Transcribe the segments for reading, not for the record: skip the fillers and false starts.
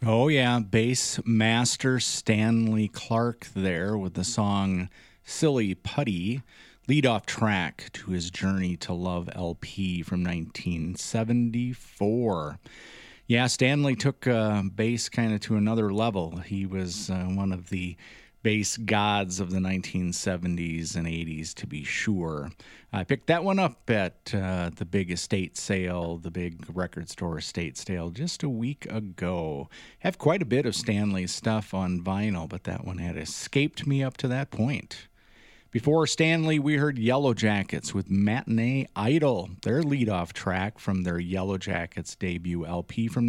Oh, yeah. Bass master Stanley Clarke there with the song Silly Putty, lead off track to his Journey to Love LP from 1974. Yeah, Stanley took bass kind of to another level. He was one of the bass gods of the 1970s and 80s, to be sure. I picked that one up at the big estate sale, the big record store estate sale, just a week ago. Have quite a bit of Stanley's stuff on vinyl, but that one had escaped me up to that point. Before Stanley, we heard Yellow Jackets with Matinee Idol, their lead-off track from their Yellow Jackets debut LP from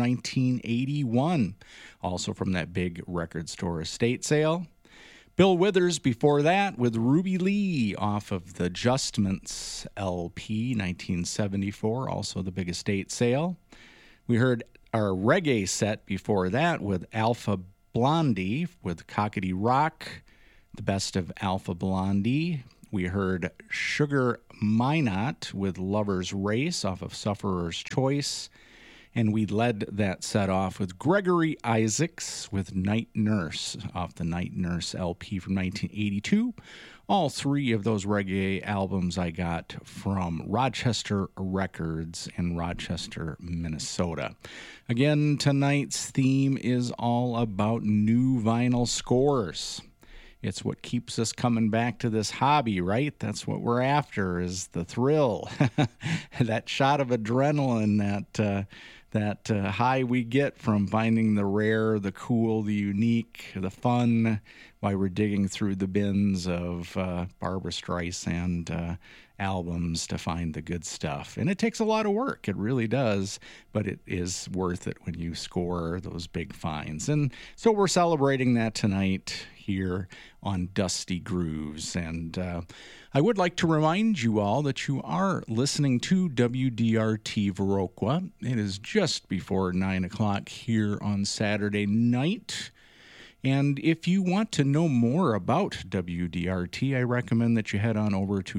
1981, also from that big record store estate sale. Bill Withers before that with Ruby Lee off of the Justments LP, 1974, also the big estate sale. We heard our reggae set before that with Alpha Blondie with Cockatoo Rock, the best of Alpha Blondie. We heard Sugar Minot with Lover's Race off of Sufferer's Choice. And we led that set off with Gregory Isaacs with Night Nurse off the Night Nurse LP from 1982. All three of those reggae albums I got from Rochester Records in Rochester, Minnesota. Again, tonight's theme is all about new vinyl scores. It's what keeps us coming back to this hobby, right? That's what we're after, is the thrill, that shot of adrenaline, that high we get from finding the rare, the cool, the unique, the fun, while we're digging through the bins of Barbra Streisand albums to find the good stuff. And it takes a lot of work, it really does, but it is worth it when you score those big finds. And so we're celebrating that tonight here on Dusty Grooves. And I would like to remind you all that you are listening to WDRT Viroqua. It is just before 9 o'clock here on Saturday night. And if you want to know more about WDRT, I recommend that you head on over to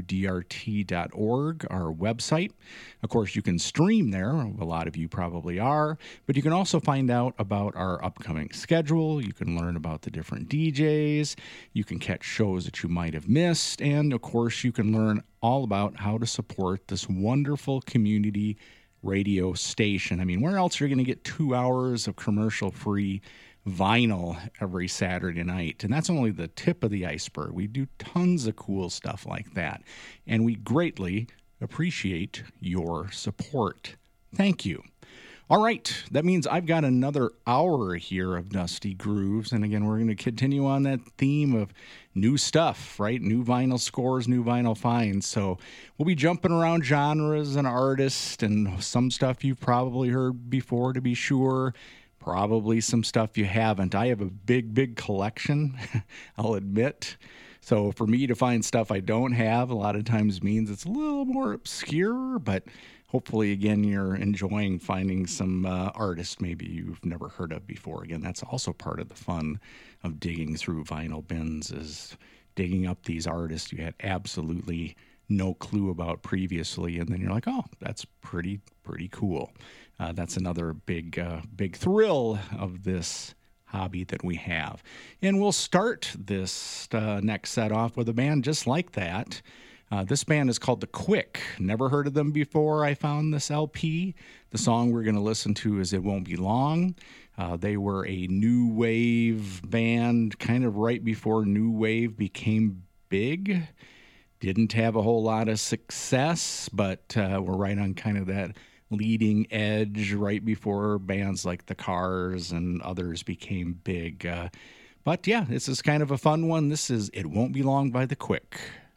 WDRT.org, our website. Of course, you can stream there. A lot of you probably are. But you can also find out about our upcoming schedule. You can learn about the different DJs. You can catch shows that you might have missed. And, of course, you can learn all about how to support this wonderful community radio station. I mean, where else are you going to get 2 hours of commercial-free vinyl every Saturday night? And that's only the tip of the iceberg. We do tons of cool stuff like that, and we greatly appreciate your support. Thank you. All right, that means I've got another hour here of Dusty Grooves, and again, we're going to continue on that theme of new stuff, right? New vinyl scores, new vinyl finds. So we'll be jumping around genres and artists, and some stuff you've probably heard before, to be sure. Probably some stuff you haven't. I have a big collection, I'll admit. So for me to find stuff I don't have, a lot of times means it's a little more obscure, but hopefully, again, you're enjoying finding some artists maybe you've never heard of before. Again, that's also part of the fun of digging through vinyl bins, is digging up these artists you had absolutely no clue about previously, and then you're like, oh, that's pretty cool. That's another big thrill of this hobby that we have. And we'll start this next set off with a band just like that. This band is called The Quick. Never heard of them before I found this LP. The song we're going to listen to is It Won't Be Long. They were a new wave band kind of right before new wave became big. Didn't have a whole lot of success, but we're right on kind of that leading edge right before bands like The Cars and others became big. But yeah, this is kind of a fun one. This is It Won't Be Long by The Quick.